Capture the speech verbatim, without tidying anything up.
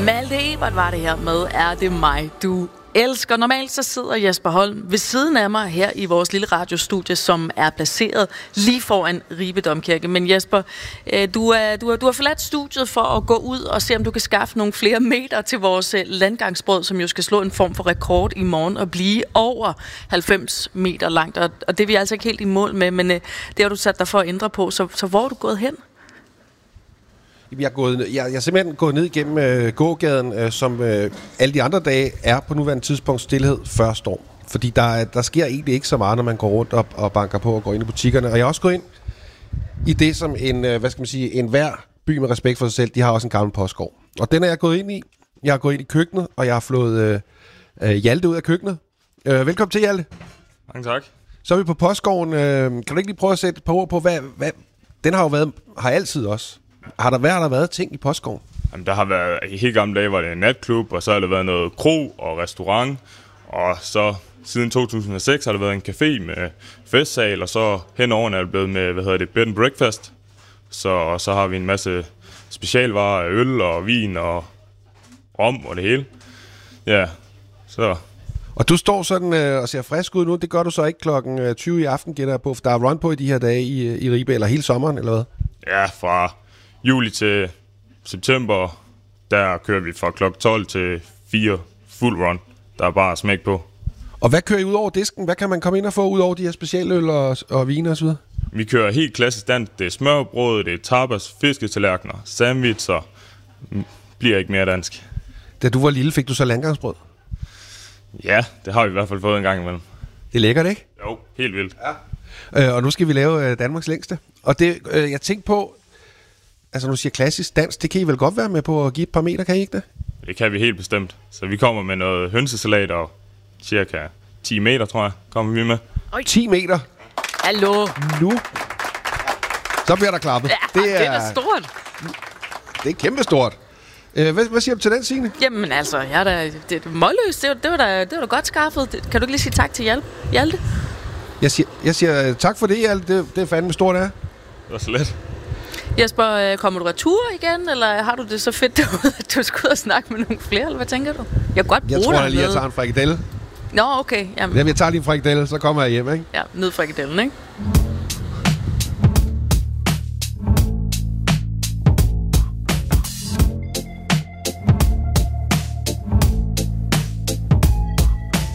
Malte Ebert var det her med Er det mig, du elsker. Normalt så sidder Jesper Holm ved siden af mig her i vores lille radiostudie, som er placeret lige foran Ribe Domkirke. Men Jesper, du, er, du, er, du har forladt studiet for at gå ud og se, om du kan skaffe nogle flere meter til vores landgangsbrød, som jo skal slå en form for rekord i morgen og blive over halvfems meter langt. Og, og det er vi altså ikke helt i mål med, men det har du sat dig for at ændre på. Så, så hvor er du gået hen? Jeg er, gået, jeg, jeg er simpelthen gået ned igennem øh, gågaden, øh, som øh, alle de andre dage er på nuværende tidspunkt stillhed før storm. Fordi der, der sker egentlig ikke så meget, når man går rundt og, og banker på og går ind i butikkerne. Og jeg har også gået ind i det, som en, øh, hvad skal man sige, en hver by med respekt for sig selv, de har også en gammel postgård. Og den er jeg gået ind i. Jeg har gået ind i køkkenet, og jeg har flået øh, øh, Hjalte ud af køkkenet. Øh, velkommen til, Hjalte. Mange tak. Så er vi på postgården. Øh, kan du ikke lige prøve at sætte et par ord på, hvad, hvad den har jo været, har altid også. Har der, hvad har der været ting i postgården? Jamen, der har været, i helt gamle dage var det en natklub, og så har der været noget kro og restaurant. Og så siden to tusind og seks har der været en café med festsal, og så henover er det blevet med, hvad hedder det, bed and breakfast. Så, og så har vi en masse specialvarer, øl og vin og rom og det hele. Ja, så... Og du står sådan øh, og ser frisk ud nu. Det gør du så ikke klokken tyve i aften, gætter jeg på, for der er run på i de her dage i, i Ribe, eller hele sommeren, eller hvad? Ja, fra juli til september, der kører vi fra klokken tolv til fire fuld run. Der er bare smæk på. Og hvad kører I ud over disken? Hvad kan man komme ind og få ud over de her specialøl og, og viner og så videre? Vi kører helt klassisk dansk. Det er smørbrød, det er tapas, fisketallerkener, sandwicher. Bliver ikke mere dansk. Da du var lille, fik du så landgangsbrød? Ja, det har vi i hvert fald fået en gang imellem. Det er lækkert, ikke? Jo, helt vildt. Ja. Øh, og nu skal vi lave øh, Danmarks længste. Og det, øh, jeg tænkte på, altså nu siger klassisk dans, det kan I vel godt være med på at give et par meter, kan I ikke det? Det kan vi helt bestemt. Så vi kommer med noget hønsesalat og cirka ti meter, tror jeg, kommer vi med. Oj. ti meter? Hallo? Nu? Så bliver der klappet. Ja, det er, det er stort. Det er kæmpestort. Øh, hvad, hvad siger du til den, Signe? Jamen altså, jeg er da, det er målløst. Det, det, var da, det var da godt skaffet. Det, kan du ikke lige sige tak til Hjalte? Hjalte? Jeg siger, jeg siger tak for det, Hjalte. Det, det er fandme stort, det er. Det var så let. Jesper, kommer du retur igen, eller har du det så fedt derude, at du skal ud og snakke med nogle flere, eller hvad tænker du? Jeg kan godt bruge Jeg tror, dig jeg lige jeg tager en frikadelle. Nå, okay. Jamen. Jamen, jeg tager lige en frikadelle, så kommer jeg hjem, ikke? Ja, ned frikadellen, ikke?